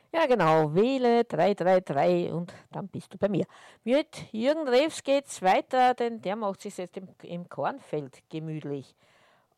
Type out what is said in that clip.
Ja, genau. Wähle 333 und dann bist du bei mir. Mit Jürgen Rews geht's weiter, denn der macht sich jetzt im Kornfeld gemütlich.